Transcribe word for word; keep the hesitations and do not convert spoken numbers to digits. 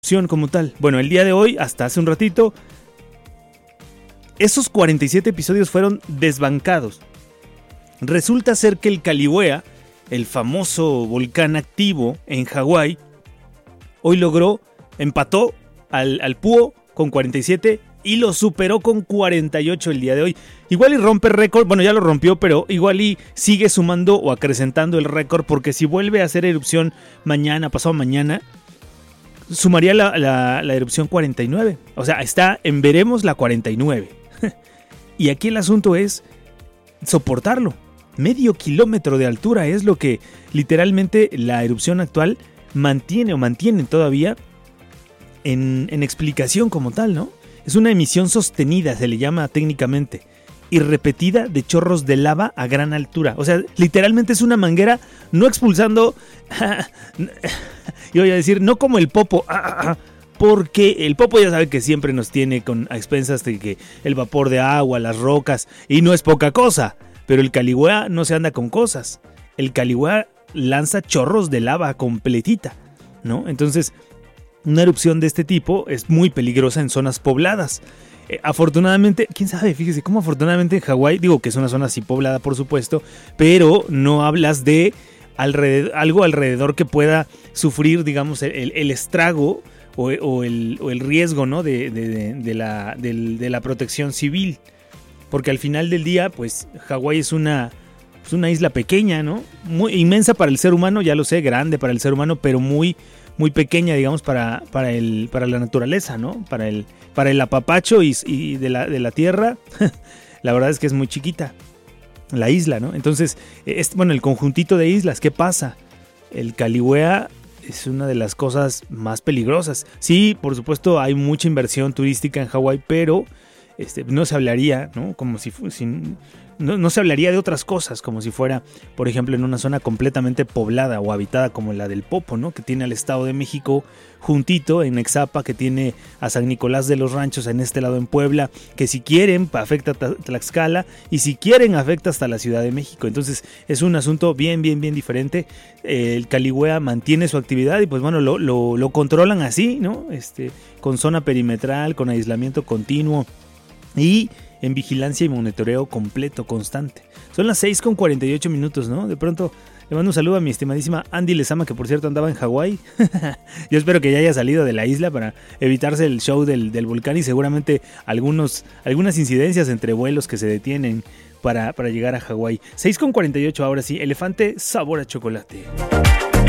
Como tal. Bueno, el día de hoy, hasta hace un ratito, esos cuarenta y siete episodios fueron desbancados. Resulta ser que el Kilauea, el famoso volcán activo en Hawái, hoy logró, empató al, al Púo con cuarenta y siete y lo superó con cuarenta y ocho el día de hoy. Igual y rompe récord, bueno, ya lo rompió, pero igual y sigue sumando o acrecentando el récord, porque si vuelve a hacer erupción mañana, pasado mañana, sumaría la, la, la erupción cuarenta y nueve. O sea, está en veremos la cuarenta y nueve. Y aquí el asunto es soportarlo. Medio kilómetro de altura es lo que literalmente la erupción actual mantiene o mantiene todavía en, en explicación como tal, ¿no? Es una emisión sostenida, se le llama técnicamente, y repetida de chorros de lava a gran altura. O sea, literalmente es una manguera no expulsando... Yo voy a decir, no como el Popo, porque el Popo ya sabe que siempre nos tiene con, a expensas de que el vapor de agua, las rocas, y no es poca cosa. Pero el Kilauea no se anda con cosas. El Kilauea lanza chorros de lava completita, ¿no? Entonces, una erupción de este tipo es muy peligrosa en zonas pobladas. Eh, afortunadamente, quién sabe, fíjese cómo afortunadamente en Hawái, digo que es una zona así poblada por supuesto, pero no hablas de alrededor, algo alrededor que pueda sufrir, digamos, el, el estrago o, o, el, o el riesgo, ¿no? de, de, de, de, la, de, de la protección civil. Porque al final del día, pues Hawái es una, es una isla pequeña, ¿no? Muy inmensa para el ser humano, ya lo sé, grande para el ser humano, pero muy, muy pequeña, digamos, para, para, el, para la naturaleza, ¿no? Para el, para el apapacho y, y de, la, de la tierra, la verdad es que es muy chiquita la isla, ¿no? Entonces, es, bueno, el conjuntito de islas, ¿qué pasa? El Kilauea es una de las cosas más peligrosas. Sí, por supuesto, hay mucha inversión turística en Hawái, pero este, no se hablaría, ¿no? Como si, si no, no se hablaría de otras cosas, como si fuera, por ejemplo, en una zona completamente poblada o habitada como la del Popo, ¿no? Que tiene al Estado de México juntito en Exapa, que tiene a San Nicolás de los Ranchos en este lado en Puebla, que si quieren afecta a Tlaxcala y si quieren afecta hasta la Ciudad de México. Entonces es un asunto bien, bien, bien diferente. Eh, el Kilauea mantiene su actividad y pues bueno, lo, lo, lo controlan así, ¿no? Este, con zona perimetral, con aislamiento continuo y en vigilancia y monitoreo completo, constante. Son las seis con cuarenta y ocho minutos, ¿no? De pronto le mando un saludo a mi estimadísima Andy Lezama, que por cierto andaba en Hawái. Yo espero que ya haya salido de la isla para evitarse el show del, del volcán y seguramente algunos, algunas incidencias entre vuelos que se detienen para, para llegar a Hawái. seis con cuarenta y ocho ahora sí, elefante sabor a chocolate.